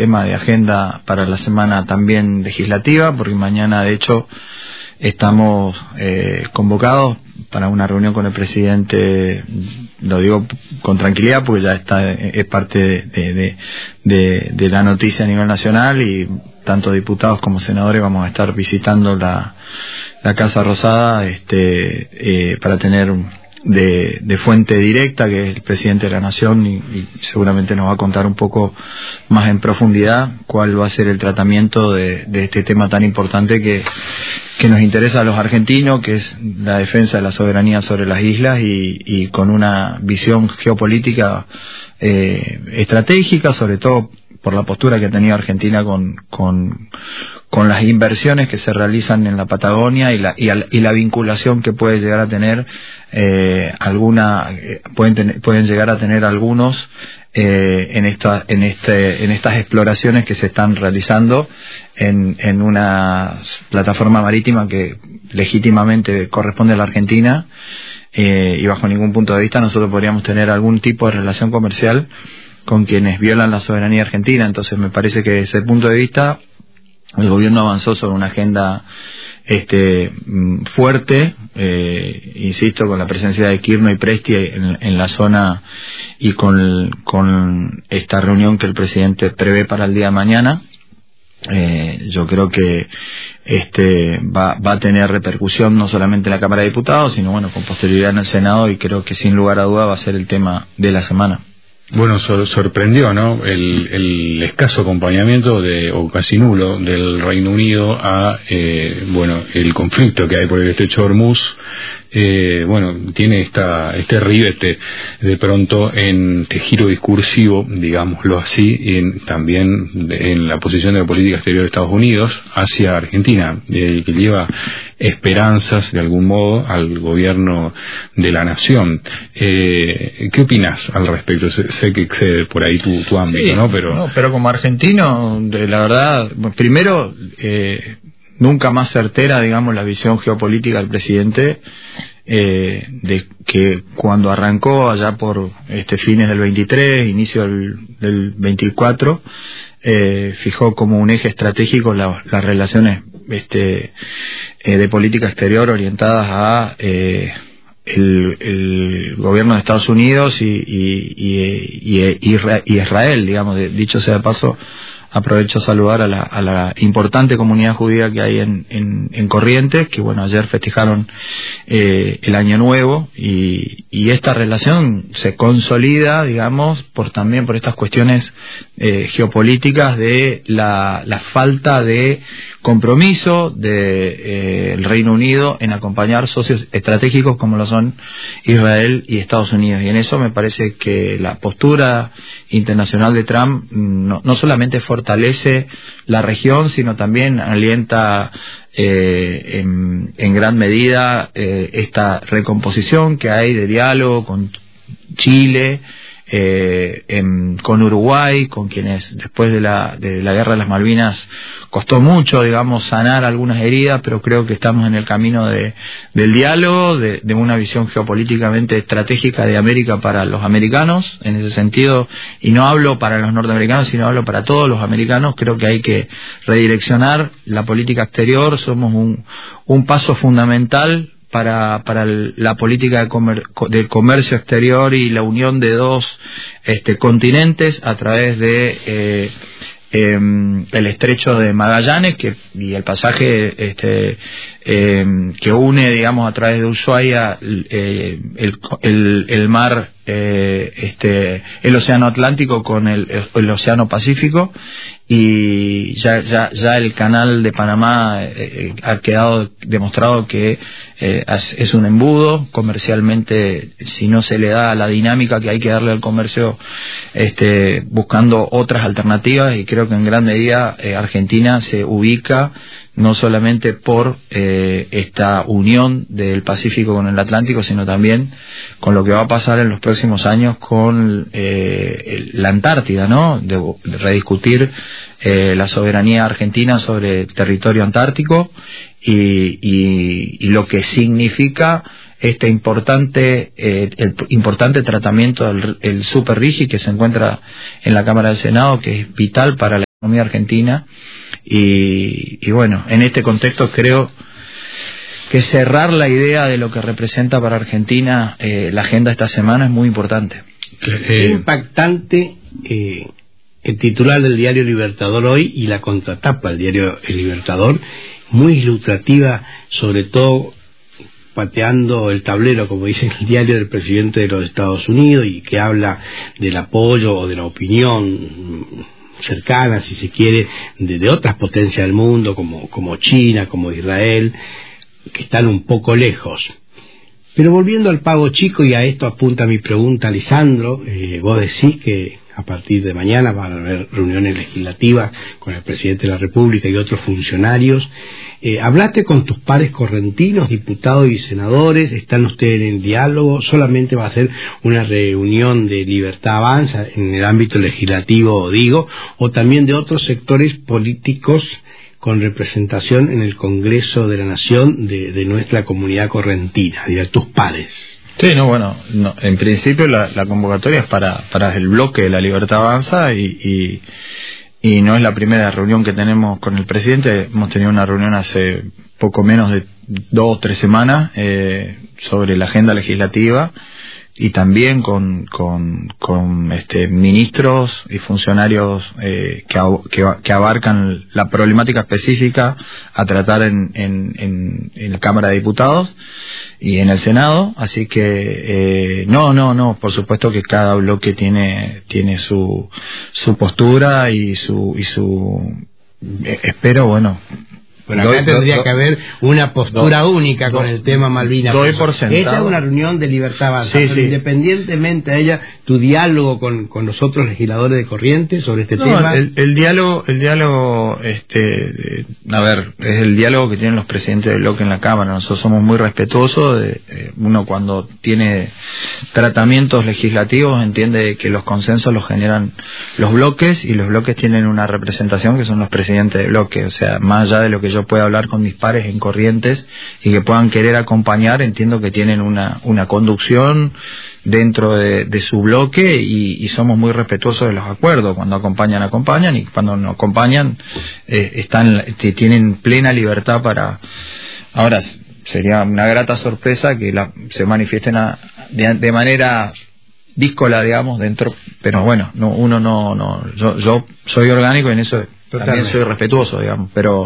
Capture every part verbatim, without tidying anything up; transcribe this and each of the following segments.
tema de agenda para la semana también legislativa, porque mañana de hecho estamos eh, convocados para una reunión con el presidente, lo digo con tranquilidad porque ya está, es parte de, de, de, de la noticia a nivel nacional, y tanto diputados como senadores vamos a estar visitando la, la Casa Rosada este, eh, para tener de, de fuente directa, que es el presidente de la Nación, y, y seguramente nos va a contar un poco más en profundidad cuál va a ser el tratamiento de, de este tema tan importante que, que nos interesa a los argentinos, que es la defensa de la soberanía sobre las islas, y, y con una visión geopolítica eh, estratégica, sobre todo por la postura que ha tenido Argentina con, con, con las inversiones que se realizan en la Patagonia y la, y, al, y la vinculación que puede llegar a tener eh, alguna, eh, pueden, ten, pueden llegar a tener algunos eh, en esta, en este, en estas exploraciones que se están realizando en, en una plataforma marítima que legítimamente corresponde a la Argentina, eh, y bajo ningún punto de vista nosotros podríamos tener algún tipo de relación comercial con quienes violan la soberanía argentina. Entonces me parece que desde ese punto de vista el gobierno avanzó sobre una agenda este fuerte, eh, insisto, con la presencia de Kirchner y Presti en, en la zona, y con, con esta reunión que el presidente prevé para el día de mañana. Eh, yo creo que este va, va a tener repercusión no solamente en la Cámara de Diputados, sino bueno, con posterioridad en el Senado, y creo que sin lugar a duda va a ser el tema de la semana. Bueno, sor sorprendió, ¿no?, el, el escaso acompañamiento de, o casi nulo, del Reino Unido a, eh, bueno, el conflicto que hay por el estrecho de Hormuz. Eh, bueno, tiene esta, este ribete de pronto en este giro discursivo, digámoslo así, y en, también en la posición de la política exterior de Estados Unidos hacia Argentina, eh, que lleva esperanzas de algún modo al gobierno de la nación. Eh, ¿Qué opinas al respecto? Sé, sé que excede por ahí tu, tu ámbito, sí, ¿no? Pero... no, pero como argentino, de la verdad, primero, eh, nunca más certera, digamos, la visión geopolítica del presidente, eh, de que cuando arrancó allá por este fines del veintitrés, inicio del, del veinticuatro, eh, fijó como un eje estratégico la, las relaciones este, eh, de política exterior orientadas a eh, el, el gobierno de Estados Unidos y, y, y, y, y Israel, digamos. De, dicho sea de paso, aprovecho a saludar a la, a la importante comunidad judía que hay en, en, en Corrientes, que bueno, ayer festejaron eh, el Año Nuevo, y, y esta relación se consolida, digamos, por también por estas cuestiones eh, geopolíticas de la, la falta de compromiso de eh, el Reino Unido en acompañar socios estratégicos como lo son Israel y Estados Unidos. Y en eso me parece que la postura internacional de Trump no, no solamente fortalece la región, sino también alienta eh, en, en gran medida eh, esta recomposición que hay de diálogo con Chile, Eh, en, con Uruguay, con quienes después de la, de la guerra de las Malvinas costó mucho, digamos, sanar algunas heridas, pero creo que estamos en el camino de, del diálogo, de, de una visión geopolíticamente estratégica de América para los americanos, en ese sentido, y no hablo para los norteamericanos, sino hablo para todos los americanos. Creo que hay que redireccionar la política exterior, somos un, un paso fundamental para para la política de comer, del comercio exterior y la unión de dos este continentes a través de eh, eh, el estrecho de Magallanes, que y el pasaje este eh, que une, digamos, a través de Ushuaia eh, el, el el mar eh, este el océano Atlántico con el, el océano Pacífico, y ya ya ya el canal de Panamá eh, ha quedado demostrado que eh, es un embudo comercialmente. Si no se le da la dinámica que hay que darle al comercio, este buscando otras alternativas, y creo que en gran medida eh, Argentina se ubica no solamente por eh, esta unión del Pacífico con el Atlántico, sino también con lo que va a pasar en los próximos años con eh, la Antártida, ¿no? De, de rediscutir eh, la soberanía argentina sobre el territorio antártico, y, y, y lo que significa este importante eh, el importante tratamiento del el Super Rigi que se encuentra en la Cámara del Senado, que es vital para la economía argentina y, y bueno, en este contexto creo que cerrar la idea de lo que representa para Argentina eh, la agenda esta semana es muy importante. Es impactante eh, el titular del diario Libertador hoy y la contratapa del diario El Libertador, muy ilustrativa, sobre todo pateando el tablero, como dice el diario del presidente de los Estados Unidos, y que habla del apoyo o de la opinión cercana, si se quiere, de, de otras potencias del mundo, como, como China, como Israel, que están un poco lejos. Pero volviendo al pago chico, y a esto apunta mi pregunta, Lisandro, eh, vos decís que a partir de mañana van a haber reuniones legislativas con el presidente de la República y otros funcionarios. Eh, ¿Hablaste con tus pares correntinos, diputados y senadores? ¿Están ustedes en diálogo? ¿Solamente va a ser una reunión de Libertad Avanza en el ámbito legislativo, digo, o también de otros sectores políticos con representación en el Congreso de la Nación de, de nuestra comunidad correntina, de tus pares? Sí, no, bueno, no, en principio la, la convocatoria es para, para el bloque de la Libertad Avanza y, y, y no es la primera reunión que tenemos con el presidente. Hemos tenido una reunión hace poco menos de dos o tres semanas eh, sobre la agenda legislativa y también con, con, con este, ministros y funcionarios eh, que, que, que abarcan la problemática específica a tratar en, en, en, en la Cámara de Diputados y en el Senado, así que eh, no, no, no, por supuesto que cada bloque tiene tiene su su postura y su y su eh, espero, bueno. Bueno, acá doy, tendría do, que haber una postura do, única do, con el tema Malvinas. Doy por sentado. Esta es una reunión de Libertad Avanza, sí, pero sí. Independientemente de ella, tu diálogo con, con los otros legisladores de Corrientes sobre este no, tema. El, el diálogo, el diálogo, este, a ver, es el diálogo que tienen los presidentes del bloque en la Cámara. Nosotros somos muy respetuosos. De, eh, uno cuando tiene tratamientos legislativos entiende que los consensos los generan los bloques y los bloques tienen una representación que son los presidentes del bloque. O sea, más allá de lo que yo pueda hablar con mis pares en Corrientes y que puedan querer acompañar, entiendo que tienen una, una conducción dentro de, de su bloque y, y somos muy respetuosos de los acuerdos. Cuando acompañan, acompañan y cuando no acompañan, eh, están, tienen plena libertad para... Ahora, sería una grata sorpresa que la, se manifiesten a, de, de manera díscola, digamos, dentro, pero bueno, no, uno no, no, yo, yo soy orgánico y en eso Totalmente. También soy respetuoso, digamos, pero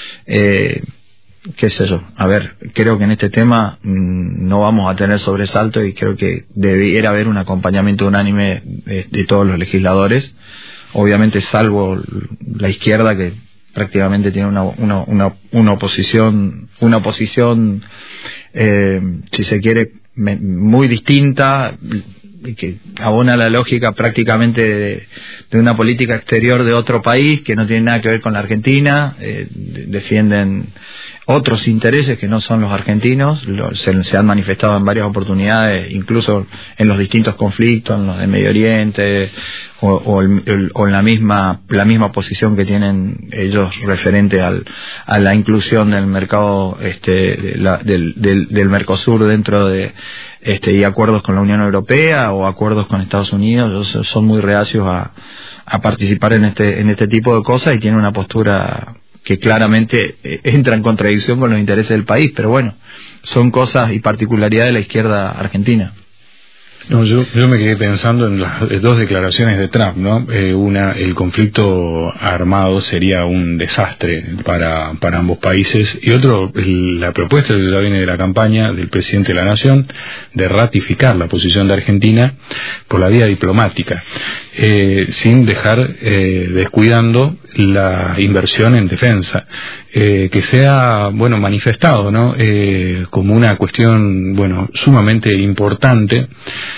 eh, qué sé yo, a ver, creo que en este tema mmm, no vamos a tener sobresalto y creo que debiera haber un acompañamiento unánime de, de todos los legisladores, obviamente salvo la izquierda que prácticamente tiene una una una, una oposición una oposición eh, si se quiere me, muy distinta, que abona la lógica prácticamente de, de una política exterior de otro país que no tiene nada que ver con la Argentina. Eh, defienden otros intereses que no son los argentinos, lo, se, se han manifestado en varias oportunidades, incluso en los distintos conflictos, en los de Medio Oriente, o, o, el, el, o en la misma la misma posición que tienen ellos referente al, a la inclusión del mercado este de la, del, del, del Mercosur dentro de este y acuerdos con la Unión Europea o acuerdos con Estados Unidos. Ellos son muy reacios a, a participar en este en este tipo de cosas y tienen una postura que claramente entra en contradicción con los intereses del país, pero bueno, son cosas y particularidades de la izquierda argentina. No, yo, yo me quedé pensando en las dos declaraciones de Trump, ¿no? Eh, una, el conflicto armado sería un desastre para, para ambos países, y otro, el, la propuesta que ya viene de la campaña del presidente de la Nación de ratificar la posición de Argentina por la vía diplomática, eh, sin dejar, eh, descuidando la inversión en defensa, eh, que sea, bueno, manifestado, ¿no? Eh, como una cuestión, bueno, sumamente importante.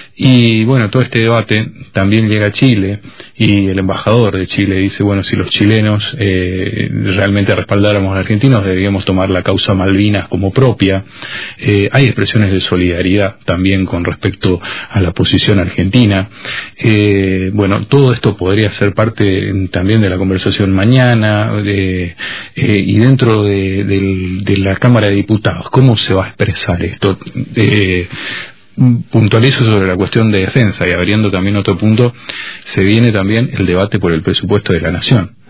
Y bueno, todo este debate también llega a Chile y el embajador de Chile dice, bueno, si los chilenos eh, realmente respaldáramos a los argentinos, deberíamos tomar la causa Malvinas como propia. Eh, hay expresiones de solidaridad también con respecto a la posición argentina. Eh, bueno, todo esto podría ser parte también de la conversación mañana de, eh, y dentro de, de, de la Cámara de Diputados. ¿Cómo se va a expresar esto? Eh, puntualizo sobre la cuestión de defensa y abriendo también otro punto, se viene también el debate por el presupuesto de la Nación.